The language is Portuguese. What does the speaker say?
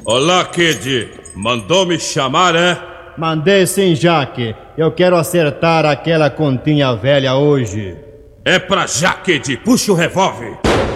Olá, Kid. Mandou me chamar, é? Mandei sim, Jaque. Eu quero acertar aquela continha velha hoje. É pra já, Kid. Puxa o revólver.